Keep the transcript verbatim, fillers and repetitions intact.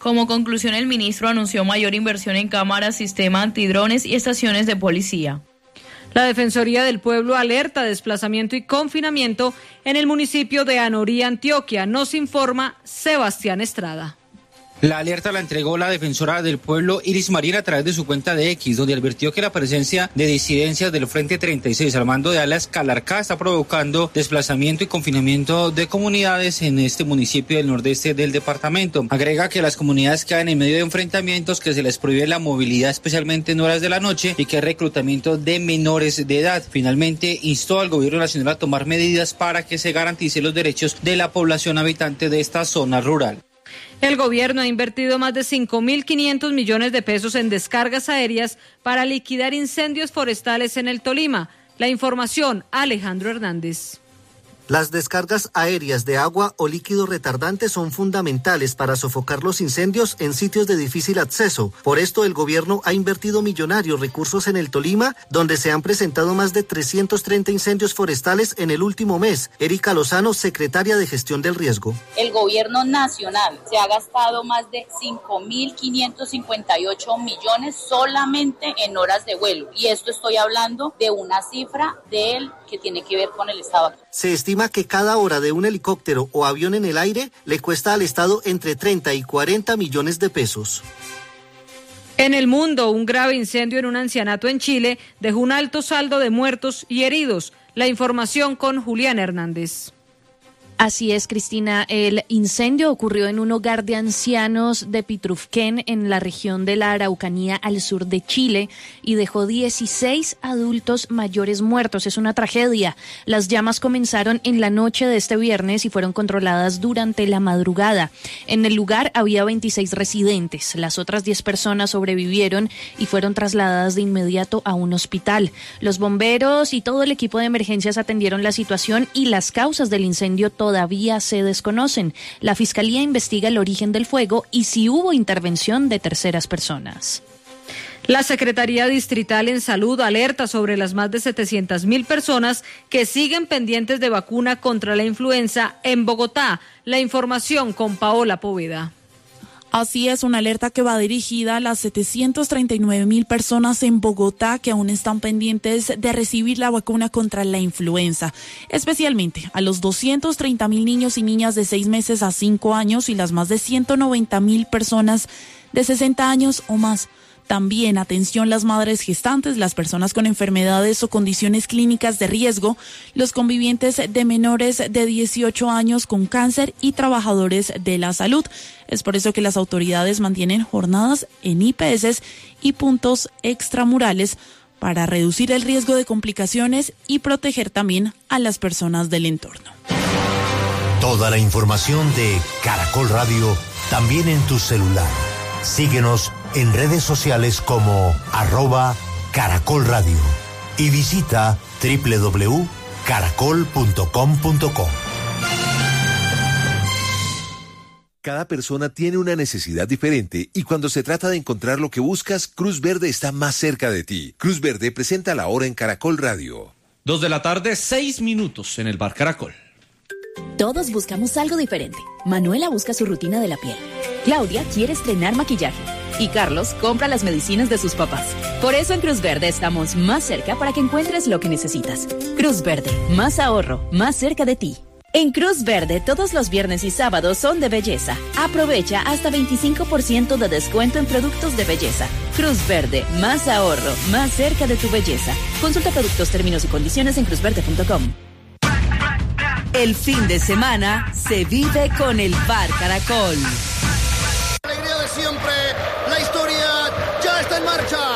Como conclusión, el ministro anunció mayor inversión en cámaras, sistema antidrones y estaciones de policía. La Defensoría del Pueblo alerta desplazamiento y confinamiento en el municipio de Anorí, Antioquia. Nos informa Sebastián Estrada. La alerta la entregó la defensora del pueblo Iris Marina a través de su cuenta de X, donde advirtió que la presencia de disidencias del Frente treinta y seis al mando de Alas Calarcá está provocando desplazamiento y confinamiento de comunidades en este municipio del nordeste del departamento. Agrega que las comunidades quedan en medio de enfrentamientos, que se les prohíbe la movilidad especialmente en horas de la noche y que hay reclutamiento de menores de edad. Finalmente instó al gobierno nacional a tomar medidas para que se garanticen los derechos de la población habitante de esta zona rural. El gobierno ha invertido más de cinco mil quinientos millones de pesos en descargas aéreas para liquidar incendios forestales en el Tolima. La información, Alejandro Hernández. Las descargas aéreas de agua o líquido retardante son fundamentales para sofocar los incendios en sitios de difícil acceso. Por esto, el gobierno ha invertido millonarios recursos en el Tolima, donde se han presentado más de trescientos treinta incendios forestales en el último mes. Erika Lozano, secretaria de Gestión del Riesgo. El gobierno nacional se ha gastado más de cinco mil quinientos cincuenta y ocho millones solamente en horas de vuelo. Y esto estoy hablando de una cifra del que tiene que ver con el Estado actual. Se estima que cada hora de un helicóptero o avión en el aire le cuesta al Estado entre treinta y cuarenta millones de pesos. En el mundo, un grave incendio en un ancianato en Chile dejó un alto saldo de muertos y heridos. La información con Julián Hernández. Así es, Cristina. El incendio ocurrió en un hogar de ancianos de Pitrufquén, en la región de la Araucanía, al sur de Chile, y dejó dieciséis adultos mayores muertos. Es una tragedia. Las llamas comenzaron en la noche de este viernes y fueron controladas durante la madrugada. En el lugar había veintiséis residentes. Las otras diez personas sobrevivieron y fueron trasladadas de inmediato a un hospital. Los bomberos y todo el equipo de emergencias atendieron la situación y las causas del incendio todavía se desconocen. La Fiscalía investiga el origen del fuego y si hubo intervención de terceras personas. La Secretaría Distrital en Salud alerta sobre las más de setecientas mil personas que siguen pendientes de vacuna contra la influenza en Bogotá. La información con Paola Poveda. Así es, una alerta que va dirigida a las setecientas treinta y nueve mil personas en Bogotá que aún están pendientes de recibir la vacuna contra la influenza, especialmente a los doscientos treinta mil niños y niñas de seis meses a cinco años y las más de ciento noventa mil personas de sesenta años o más. También, atención, las madres gestantes, las personas con enfermedades o condiciones clínicas de riesgo, los convivientes de menores de dieciocho años con cáncer y trabajadores de la salud. Es por eso que las autoridades mantienen jornadas en I P S y puntos extramurales para reducir el riesgo de complicaciones y proteger también a las personas del entorno. Toda la información de Caracol Radio también en tu celular. Síguenos en redes sociales como arroba Caracol Radio y visita doble u doble u doble u punto caracol punto com punto co. Cada persona tiene una necesidad diferente y cuando se trata de encontrar lo que buscas, Cruz Verde está más cerca de ti. Cruz Verde presenta la hora en Caracol Radio. Dos de la tarde, seis minutos en el Bar Caracol. Todos buscamos algo diferente. Manuela busca su rutina de la piel. Claudia quiere estrenar maquillaje. Y Carlos compra las medicinas de sus papás. Por eso en Cruz Verde estamos más cerca para que encuentres lo que necesitas. Cruz Verde, más ahorro, más cerca de ti. En Cruz Verde, todos los viernes y sábados son de belleza. Aprovecha hasta veinticinco por ciento de descuento en productos de belleza. Cruz Verde, más ahorro, más cerca de tu belleza. Consulta productos, términos y condiciones en cruz verde punto com. El fin de semana se vive con el Bar Caracol. Alegría de siempre, la historia ya está en marcha.